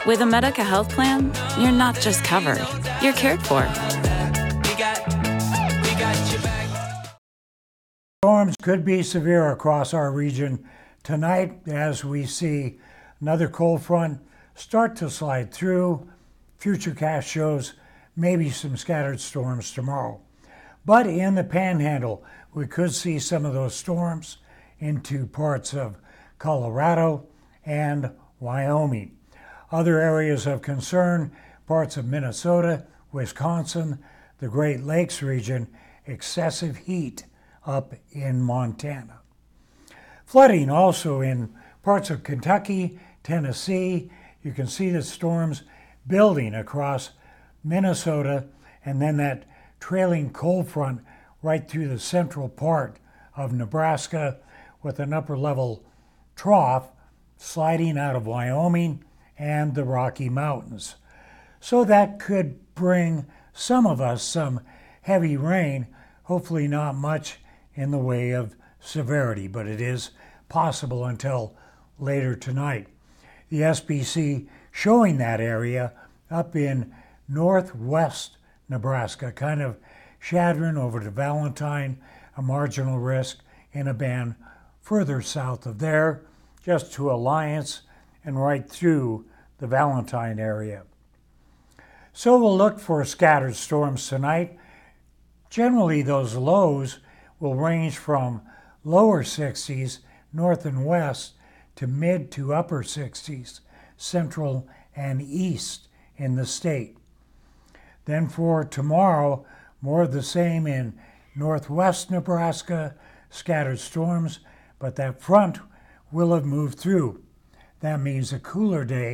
With a Medica health plan, you're not just covered, you're cared for. Storms could be severe across our region tonight as we see another cold front start to slide through. Futurecast shows maybe some scattered storms tomorrow. But in the Panhandle, we could see some of those storms into parts of Colorado and Wyoming. Other areas of concern, parts of Minnesota, Wisconsin, the Great Lakes region, excessive heat up in Montana. Flooding also in parts of Kentucky, Tennessee. You can see the storms building across Minnesota, and then that trailing cold front right through the central part of Nebraska with an upper level trough sliding out of Wyoming and the Rocky Mountains. So that could bring some of us some heavy rain, hopefully not much in the way of severity, but it is possible until later tonight. The SPC showing that area up in northwest Nebraska, kind of Chadron over to Valentine, a marginal risk in a band further south of there, just to Alliance and right through the Valentine area. So we'll look for scattered storms tonight. Generally, those lows will range from lower 60s north and west to mid to upper 60s central and east in the state. Then for tomorrow, more of the same in northwest Nebraska, scattered storms, but that front will have moved through. That means a cooler day